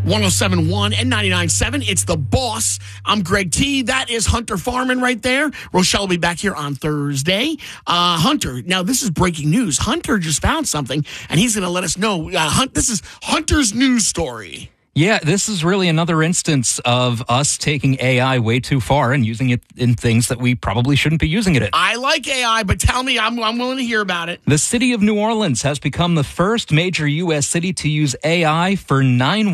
107.1 and 99.7. It's The Boss. I'm Greg T. That is Hunter Farman right there. Rochelle will be back here on Thursday. Hunter, now this is breaking news. Hunter just found something, and he's going to let us know. This is Hunter's news story. Yeah, this is really another instance of us taking AI way too far and using it in things that we probably shouldn't be using it in. I like AI, but tell me, I'm willing to hear about it. The city of New Orleans has become the first major U.S. city to use AI for 9